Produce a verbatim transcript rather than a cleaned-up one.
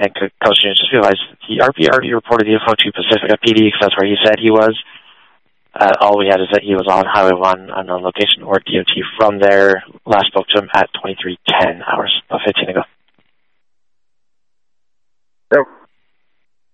and Coach Jones just realized the R P already reported the info to Pacifica P D because that's where he said he was. Uh, all we had is that he was on Highway one, unknown location, or D O T from there. Last spoke to him at twenty-three ten our